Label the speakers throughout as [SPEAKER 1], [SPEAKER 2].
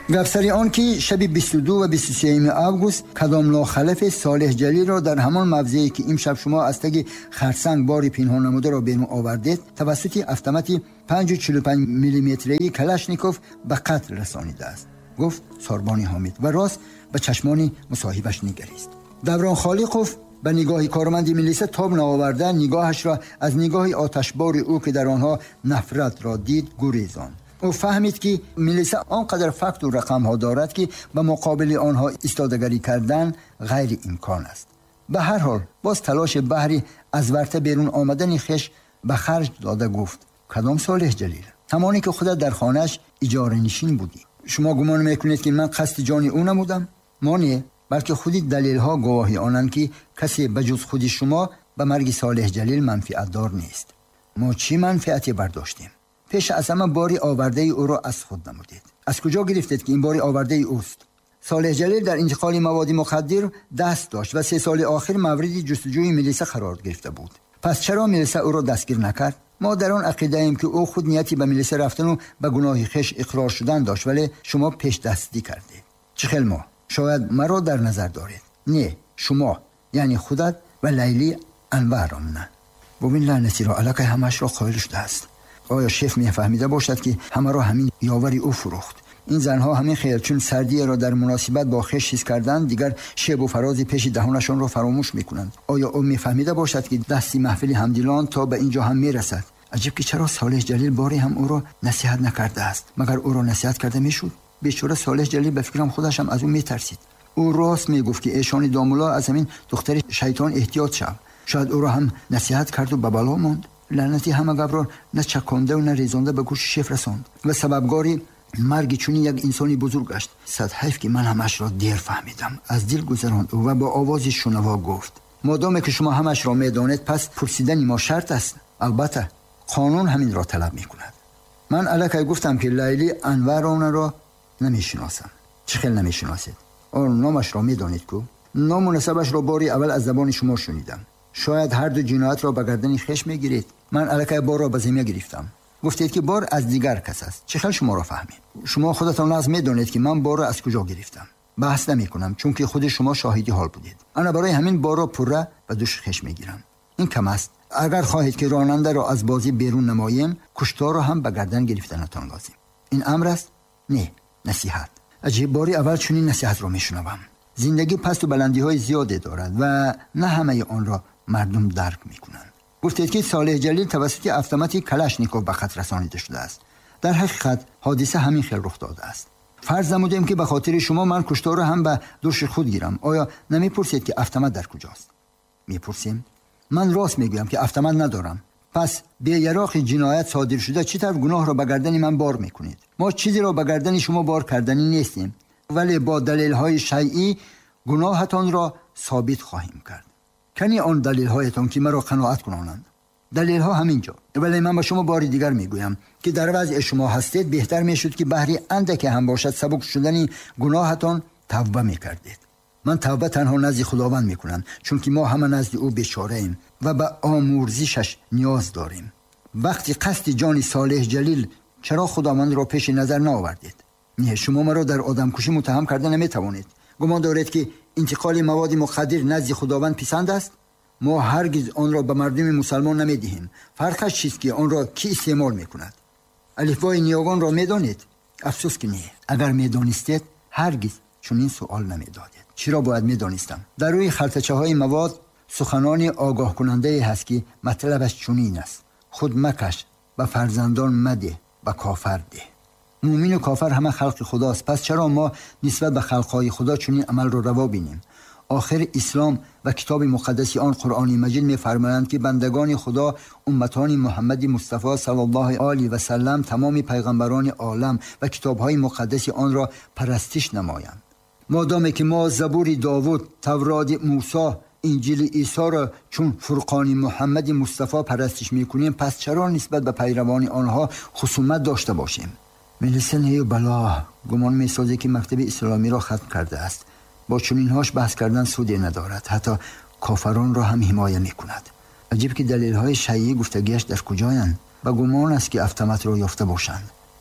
[SPEAKER 1] گفسری آن که شب 22 و 23 آگوست کدام ناخلف صالح جلیل را در همان موضعی که امشب شما از تگ خرسنگ باری پنهان نموده را بیرون آوردید توسط اتومات 5.45 میلیمتری کلاشنیکوف به قتل رسانیده است، گفت ساربانی حامد و راست به چشمان مصاحبش نگریست. دوران خالقوف به نگاه کارمند ملیسه تاب نآورده نگاهش را از نگاه آتشبار او که در آنها نفرت را دید گریزاند. او فهمید که ملیسه آنقدر فکت و رقم ها دارد که به مقابل آنها ایستادگی کردن غیر امکان است. به هر حال باز تلاش بحری از ورطه بیرون آمدن خش به خرج داده گفت کدام صالح جلیل؟ همانی که خودت در خانهش اجاره نشین بودی. شما گمان میکنید که من قصد جان او نمودم؟ ما نه، بلکه خودی دلیل ها گواهی آنند که کسی بجز خود شما به مرگ صالح جلیل منفعت دار نیست. ما چی منفعتی برداشتیم؟ پیش از همه باری آورده او را از خود نمودید. از کجا گرفتید که این باری آورده اوست؟ صالح جلیل در انتقال مواد مخدر دست داشت و 3 سال آخر مورد جستجوی ملیسه قرار گرفته بود. پس چرا ملیسه او را دستگیر نکرد؟ ما در آن عقیده ایم که او خود نیتی به ملیسه رفتن و به گناه خش اقرار شدن داشت، ولی شما پیش دستی کردید. چه خیل ما؟ شاید مرا در نظر دارید. نه، شما یعنی خودت و لیلی انور نه. ببین لعنتی را علاقه همش را قائل شده است. آیا شیف میفهمیده باشد که همه را همین یاوری او فروخت؟ این زنها همین خیال چون سردی را در مناسبت با خش حس کردن دیگر شب و فرازی پیش دهانشان را فراموش میکنند. آیا او میفهمیده باشد که دستی محفل همدلان تا به اینجا هم میرسد؟ عجب که چرا صالح جلیل باری هم او را نصیحت نکرده است؟ مگر او را نصیحت کرده میشد؟ بیچاره صالح جلیل به فکرم خودش هم از او میترسید. او راست میگفت که ایشان دامولا از همین دختر شیطان احتیاط شو. شاید او را هم نصیحت کرد و به بلا ماند. لعنتی همه گبران نه چکانده و نه ریزانده به گوش شیف رساند و سببگاری مرگ چونی یک انسانی بزرگ گشت. صد حیف که من همش را دیر فهمیدم. از دل گذراند و با آوازی شنوا گفت مادامی که شما همش را میدانید پس پرسیدن ما شرط است. البته قانون همین را طلب میکند. من الکی گفتم که لیلی انور آن را نمیشناسم. چه خیلی نمیشناسید؟ آن نامش را میدانید کو؟ نام و نسبش را باری اول از زبان شما شنیدم. شاید هر دو جنایت را به گردن خش میگیرید. من الکی بار را به زمیا گرفتم. گفتید که بار از دیگر کس است. چه خیلی شما را فهمید؟ شما خودتان از میدانید که من بار را از کجا گرفتم. بحث نمی کنم چون که خود شما شاهدی حال بودید. انا برای همین بار را پره و دوش خش میگیرم. این کم است. اگر خواهید که راننده را از بازی بیرون نماییم کشتار را هم به گردن گرفتنتان لازم. این امر است؟ نه، نصیحت. عجیب باری اول چنین نصیحت را میشنوم. زندگی پست و بلندی های زیاده دارد و نه همه آن را مردم درک میکنند. گفتید که صالح جلیل توسط اتومات کلاشنیکوف به خطر رسانیده شده است. در حقیقت حادثه همین خیل رخ داده است. فرض نمودیم که به خاطر شما من کشتار را هم به دوش خود گیرم. آیا نمیپرسید که اتومات در کجاست؟ میپرسیم. من راست میگویم که اتومات ندارم. پس به یراق جنایت صادر شده چی طرف گناه را به گردن من بار میکنید؟ ما چیزی را به گردن شما بار کردنی نیستیم، ولی با دلیل های شیعی گناهتان را ثابت خواهیم کرد. کنی آن دلیل هایتان که مرا قناعت کنانند. دلیل ها همینجا. ولی من به شما بار دیگر میگویم که در وضع شما هستید بهتر میشد که بحری اندک هم باشد سبک شدن گناهتان توبه میکردید. من توبه تنها نزد خداوند میکنم چون که ما همه نزد او بیچاره ایم و به آمرزشش نیاز داریم. وقتی قصد جان صالح جلیل چرا خداوند را پیش نظر نآوردید؟ نه، شما مرا در آدم کشی متهم کرده نمیتوانید. گمان دارید که انتقال مواد مخدر نزد خداوند پسند است؟ ما هرگز آن را به مردم مسلمان نمیدهیم. فرقش چیست که آن را کی استعمال میکند؟ الفبای نیاگان را میدانید؟ افسوس که نه. اگر میدانستید هرگز چنین سوال نمیدادید. چرا باید میدانستم؟ در روی خلطچه های مواد سخنان آگاه کننده هست که مطلبش چنین است: خود مکش، به فرزندان مده، به کافر ده. مومن و کافر همه خلق خداست. پس چرا ما نسبت به خلقهای خدا چنین عمل رو روا بینیم؟ آخر اسلام و کتاب مقدس آن قرآن مجید می‌فرمایند که بندگان خدا امتان محمد مصطفی صلی الله علیه و سلم تمام پیغمبران عالم و کتاب‌های مقدس آن را پرستش نمایند. مادامی که ما زبور داوود، تورات موسی، انجیل عیسی را چون فرقان محمد مصطفی پرستش می‌کنیم، پس چرا نسبت به پیروان آنها خصومت داشته باشیم؟ ملیسه نیو بلا گمان می‌سازه که مکتب اسلامی را ختم کرده است. با چنینهاش بحث کردن سودی ندارد، حتی کافران را هم حمایه می‌کند. عجیب که دلیل‌های شیعی گفتگیش در کجایند؟ و گمان است که اتومات را یافته باشند.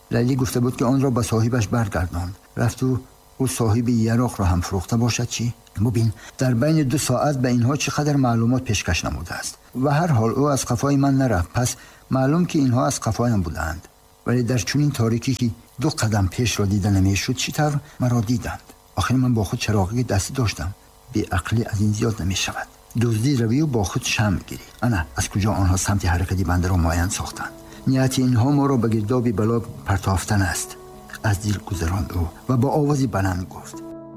[SPEAKER 1] لیلی گفته بود که آن را به صاحبش برگرداند. رفت و او صاحب یراق را هم فروخته باشد چی؟ ببین در بین 2 ساعت به اینها چقدر معلومات پیشکش نموده است و هر حال او از قفای من نرفت، پس معلوم که اینها از قفایم بودند. ولی در چنین تاریکی که 2 قدم پیش را دیده نمیشد چطور مرا دیدند؟ آخر من با خود چراغی دستی داشتم، بی عقلی از این زیاد نمی شود. دزدی روی و با خود شمع گیری. انا از کجا آنها سمت حرکتی بنده را معین ساختند؟ نیت اینها ما را به گردابی بلا پرتافتن است. از دل گذراند او و با آوازی بلند گفت: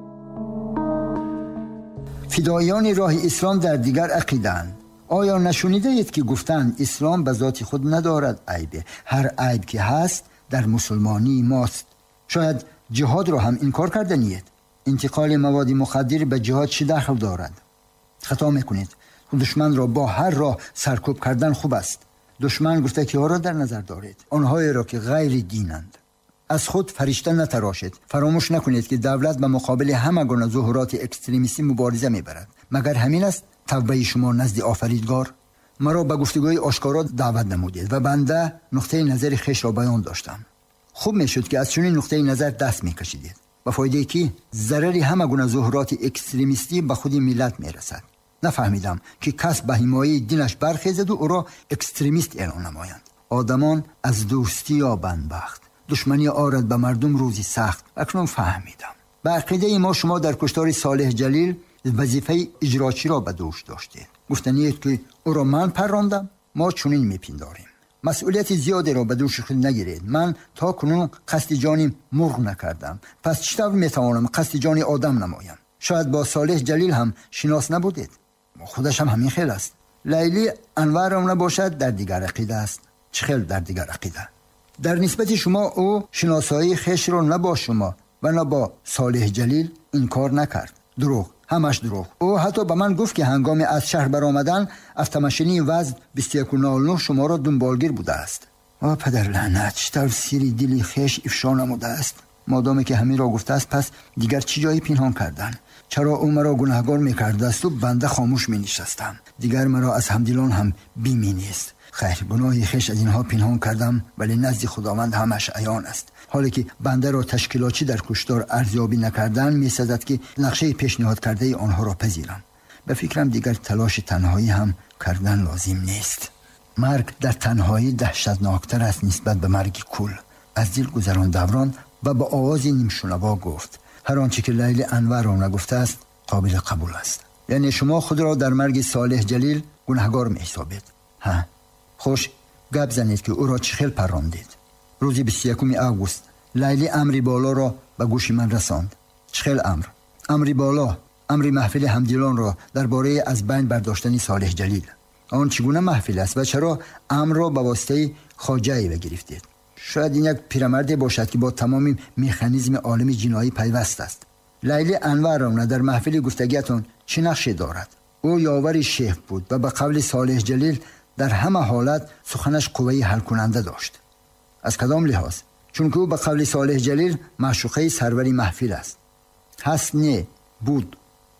[SPEAKER 1] فدایان راه اسلام در دیگر عقیده‌اند. آیا نشنیده اید که گفتند اسلام به ذات خود ندارد عیبه، هر عیب که هست در مسلمانی ماست. شاید جهاد را هم انکار کرده نیست. انتقال مواد مخدر به جهاد چه دخل دارد؟ خطا میکنید. دشمن را با هر راه سرکوب کردن خوب است. دشمن گفته که ها را در نظر دارید، آنهایی را که غیر دینند. از خود فرشته نتراشید. فراموش نکنید که دولت به مقابل همه گونه ظهورات اکستریمیستی مبارزه میبرد. مگر همین است توبه شما نزد آفریدگار؟ مرا به گفتگوی آشکارا دعوت نمودید و بنده نقطه نظر خویش را بیان داشتم. خوب میشد که از چنین نقطه نظر دست میکشیدید. با فایده کی؟ ضرری همه گونه ظهورات اکستریمیستی به خود ملت میرسد. نفهمیدم که کس به حمایه دینش برخیزد و او را اکستریمیست اعلان نمایند. آدمان از دوستی یابند بخت، دشمنی آرد به مردم روزی سخت. اکنون فهمیدم. به عقیده ما شما در کشتار صالح جلیل وظیفه اجراچی را به دوش داشتید. گفتنید که او را من پراندم. ما چنین میپنداریم. مسئولیت زیادی را به دوش خود نگیرید. من تا کنون قصد جانی مرغ نکردم، پس چطور میتوانم قصد جانی آدم نمایم؟ شاید با صالح جلیل هم شناس نبودید. خودش هم همین خیل است. لیلی انور را نباشد در دیگر عقیده است. چه خیل در دیگر عقیده؟ در نسبت شما او شناسایی خیش را نه با شما و نه با صالح جلیل این کار نکرد. دروغ، همش دروغ. او حتی به من گفت که هنگام از شهر برآمدن автомашини وزن 2109 شما را دنبالگیر بوده است. پدر لعنت، چطور سیری دلی خیش افشا نموده است؟ مادامی که همین را گفته است پس دیگر چی جایی پنهان کردن؟ چرا او مرا گناهکار میکرده است و بنده خاموش می نشستم؟ دیگر مرا از همدلان هم بیمی نیست. خیر، گناهی خیش از اینها پنهان کردم، ولی نزد خداوند همش عیان است. حالی که بنده را تشکیلاتی در کشتار ارزیابی نکردن می‌سزد که نقشه پیشنهاد کرده آنها را پذیرم. به فکرم دیگر تلاش تنهایی هم کردن لازم نیست. مرگ در تنهایی دهشتناکتر است نسبت به مرگ کل. از دل گذران دوران و با آوازی نیمشنوا گفت: هر آنچه که لیلی انور را نگفته است قابل قبول است. یعنی شما خود را در مرگ صالح جلیل گناهکار می‌حسابید؟ ها، خوش گپ زنید که او را چه خیل پراندید. روز 21 آگوست لیلی امری بالا را به گوش من رساند. چه خیل امری بالا، امری محفل همدلان را درباره از بین برداشتن صالح جلیل. آن چگونه محفل است و چرا امر را به واسطه خواجه بگرفتید؟ شاید این یک پیرمرد باشد که با تمام مکانیزم عالم جنایی پیوست است. لیلی انور را در محفل گفتگیتون چه نقشی دارد؟ او یاوری شیخ بود و به قول صالح جلیل در همه حالت سخنش قوی حل کننده داشت. از کدام لحاظ؟ چون که او به قول صالح جلیل معشوقه سروری محفل است. هست نه بود؟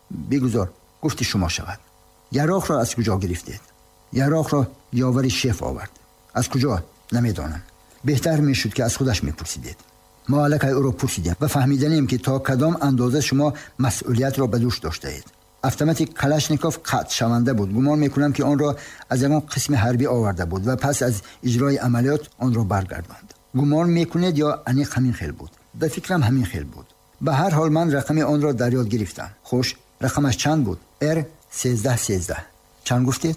[SPEAKER 1] بگذار گفتی شما شود. یراق را از کجا گرفتید؟ یراق را یاوری شیخ آورد. از کجا؟ نمیدانم. بهتر میشد که از خودش میپرسیدید. ما علیه او را پرسیدیم و فهمیدیم که تا کدام اندازه شما مسئولیت را به دوش داشته اید. автомат کلاشنیکوف قطع شونده بود. گمان میکنم که آن را از یک قسم حربی آورده بود و پس از اجرای عملیات آن را برگرداند. گمان میکنید یا انیق همین خیل بود؟ به فکرم همین خیل بود. به هر حال من رقم آن را در یاد گرفتم. خوش، رقمش چند بود؟ R1313. چند گفتید؟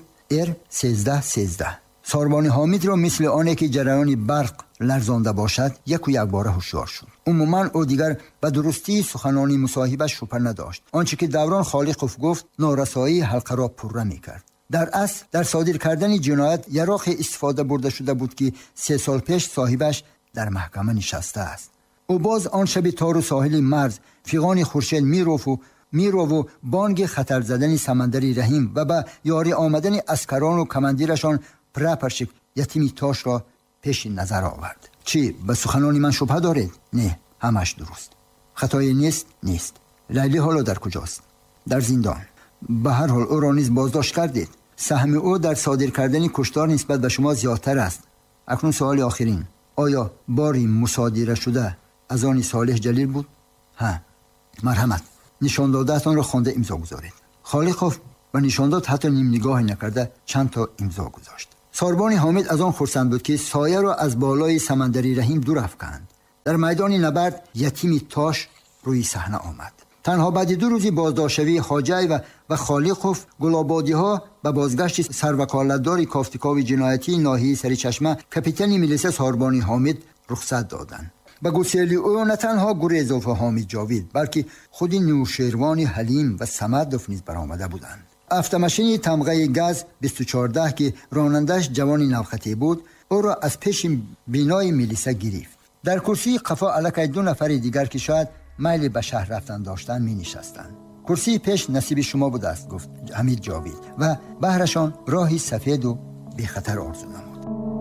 [SPEAKER 1] R1313. ساربان حامد را مثل آنه که جریان برق لرزانده باشد یک باره هوشیار شد. عموما او دیگر به درستی سخنانی مصاحبش شبهه نداشت. آنچه که دوران خالقوف گفت نارسایی حلقه را پره میکرد. در اصل در صادر کردن جنایت یراق استفاده برده شده بود که 3 سال پیش صاحبش در محکمه نشسته است. او باز آن شب تار و ساحل مرز فیغان خورشید میرو و بانگ خطر زدن سمندری رحیم و به یاری آمدن اسکران و کماندیرشان پرپرشک یتیمی تاش را پیش نظر آورد. چی به سخنانی من شبهه دارید؟ نه، همش درست. خطایی نیست. لیلی حالا در کجاست؟ در زندان. به هر حال او را نیز بازداشت کردید. سهم او در صادر کردن کشتار نسبت به شما زیادتر است. اکنون سوال آخرین، آیا باری مصادره شده از آن صالح جلیل بود؟ ها، مرحمت، نشان دادهتان را خوانده امضا گذارید. خالقوف و نشان داد حتی نیم نگاهی نکرده چند تا امضا گذاشت. ساربان حامد از آن خرسند بود که سایه را از بالای سمندری رحیم دور افکند. در میدان نبرد یتیم تاش روی صحنه آمد. تنها بعد 2 روزی بازداشت‌شوی خواجه و خالقوف، گلابادی‌ها به بازگشت سروکالتدار کافتکاوی جنایتی ناحیه سرچشمه کاپیتان میلیسا ساربان حامد رخصت دادند. به گسیلی او نه تنها گریز و حامد جاوید بلکه خود نوشیروان حلیم و صمدوف نیز برآمده بودند. افتماشین تمغه گاز 214 که رانندش جوانی نوخطی بود او را از پیش بینای میلیسا گرفت. در کرسی قفا علاقه 2 نفر دیگر که شاید میل به شهر رفتن داشتن می نشستند. کرسی پیش نصیب شما بود است، گفت حمید جاوید و بهرشان راهی سفید و بی خطر آرزو نمود.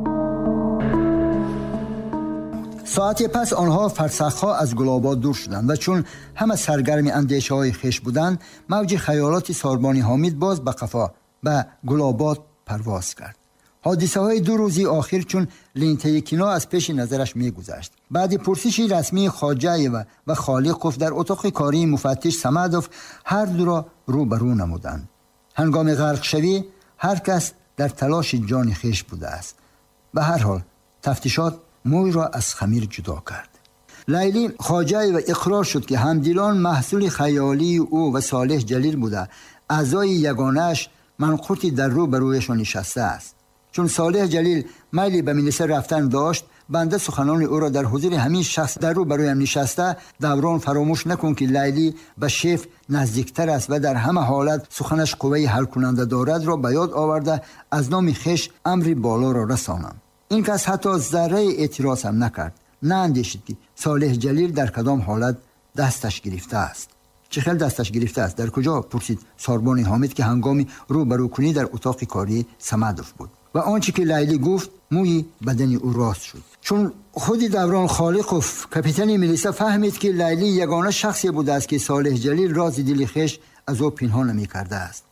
[SPEAKER 1] ساعتی پس آنها فرسخ‌ها از گلاباد دور شدند و چون همه سرگرم اندیشه‌های خویش بودند، موج خیالات ساربان حامد باز به قفا به گلاباد پرواز کرد. حادثه های 2 روزی آخر چون لینته کینا از پیش نظرش می گذشت. بعد پرسش رسمی خواجه و خالقوف در اتاق کاری مفتش صمدوف هر دو را روبرو نمودند. هنگام غرق شوی هر کس در تلاش جان خویش بوده است. به هر حال تفتیشات موی را از خمیر جدا کرد. لیلی خواجه و اقرار شد که همدلان محصول خیالی او و صالح جلیل بوده. اعضای یگانه‌اش منقوطی در روبرویشان نشسته است. چون صالح جلیل میلی به میلیسا رفتن داشت، بنده سخنان او را در حضور همین شخص در رو برایم نشسته دوران فراموش نکن که لیلی به شیف نزدیکتر است و در همه حالت سخنش قوه حل کننده دارد را به یاد آورده از نام خویش امری بالا را رسانم. این کس حتی ذره اعتراض هم نکرد، نه اندیشید که صالح جلیل در کدام حالت دستش گرفته است. چه خیلی دستش گرفته است؟ در کجا؟ پرسید ساربان حامد که هنگامی روبرو کنی در اتاق کاری صمدوف بود. و آنچه که لیلی گفت موی بدن او راست شد. چون خود دوران خالقوف کاپیتان میلیسا فهمید که لیلی یگانه شخصی بوده است که صالح جلیل راز دل خویش از او پنهان نمی کرده است.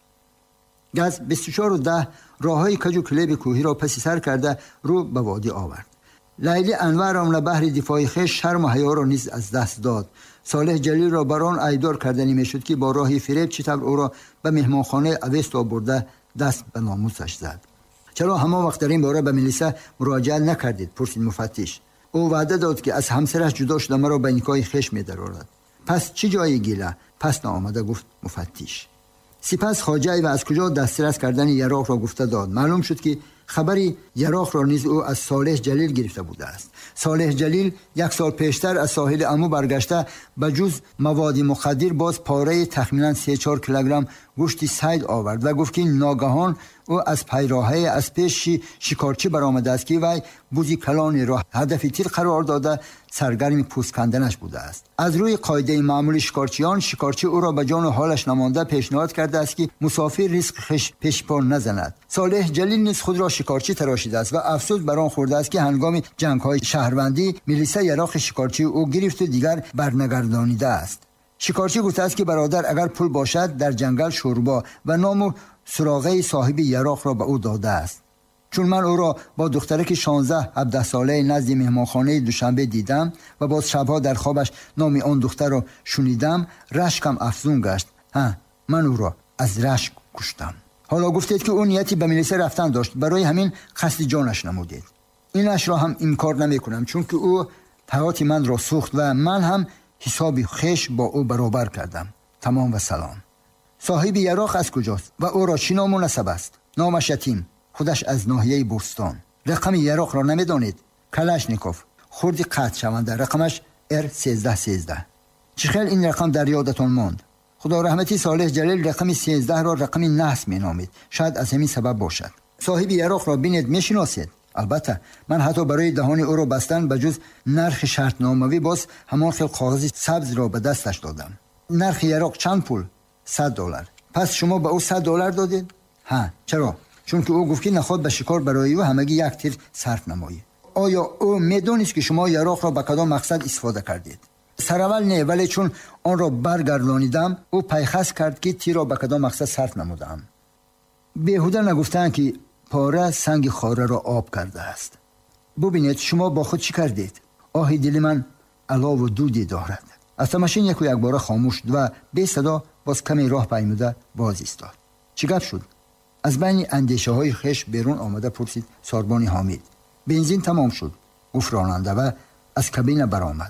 [SPEAKER 1] گز 24:10 راههای کج و کلیب کوهی را پس سر کرده رو به وادی آورد. لیلی انور را بهر دفاع خویش شرم و حیا را نیز از دست داد. صالح جلیل را بران ایدار کردنی میشد که با راهی فریب چطور او را به مهمانخانه اوست آورده دست به ناموسش زد. چرا همان وقت در این باره به میلیسا مراجعه نکردید؟ پرسید مفتش. او وعده داد که از همسرش جدا شده مرا به نکاح خویش می‌دارد. پس چه جای گیله؟ پس نآمده، گفت مفتش. سپس خواجه و از کجا دسترس کردن یراق را گفته داد. معلوم شد که خبری یراق را نیز او از صالح جلیل گرفته بوده است. صالح جلیل 1 سال پیشتر از ساحل امو برگشته به جز مواد مخدر باز پاره تخمینا 3-4 کیلوگرم گوشت صید آورد و گفت که ناگهان او از پیراهه از پیش شکارچی برآمده است که وی بوزی کلان را هدف تیر قرار داده سرگرم پوست کندنش بوده است. از روی قاعده معمول شکارچیان شکارچی او را به جان و حالش نمانده پیشنهاد کرده است که مسافر ریسک خویش پیش پا نزند. صالح جلیل نیز خود را شکارچی تراشیده است و افسوس بر آن خورده است که هنگام جنگ‌های شهروندی میلیسا یراق شکارچی او گرفت و دیگر برنگردانیده است. شکارچی گفته است که برادر اگر پول باشد در جنگل شوربا و نام و سراغه صاحب یراق را به او داده است. چون من او را با دخترک 16-17 ساله نزد مهمانخانه دوشنبه دیدم و باز شبها در خوابش نام آن دختر را شنیدم، رشکم افزون گشت. من او را از رشک کشتم. حالا گفتید که اون نیتی به میلیسا رفتن داشت، برای همین قصد جانش نمودید. اینش را هم انکار نمی کنم، چون که او حیات من را سوخت و من هم حسابی خویش با او برابر کردم. تمام و سلام. صاحب یراق از کجاست و او را چی نام و نسب است؟ نامش یتیم، خودش از ناحیه بوستان. رقم یراق را نمیدانید؟ کلاشنیکوف، خردی قطع شونده، رقمش R1313. چه خیلی این رقم در یادتون ماند؟ خدا رحمتی صالح جلیل رقم 13 را رقم نحس می نامید. شاید از همین سبب باشد. صاحب یراق را بینید میشناسید؟ البته من حتی برای دهان او را بستن به جز نرخ شرط ناموی باز همان خیل کاغذ سبز را به دستش دادم. نرخ یراق چند پول؟ $100. پس شما به او $100 دادید؟ چرا؟ چون که او گفت که نخواد به شکار برای او همگی 1 تیر صرف نمایی. آیا او میدونست که شما یراق را به کدام مقصد استفاده کردید؟ سراول نه، ولی چون آن را برگردانیدم او پیخست کرد که تیر را به کدام مقصد صرف نمودم. بیهوده نگفتن که پاره سنگ خاره را آب کرده است. ببینید شما با خود چی کردید؟ آه دل من علاو و دودی دارد. автомашин یک بار خاموش شد و به صدا باز کمی راه پیموده باز ایستاد. چی گپ شد؟ از بین اندیشه های خش بیرون آمده پرسید ساربان حامد. بنزین تمام شد. گفت راننده و از کابین برآمد.